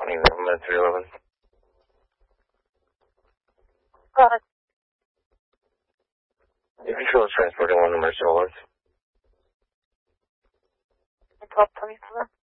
minutes 311. Go ahead. If you feel it's transporting one emergency alerts. 1227.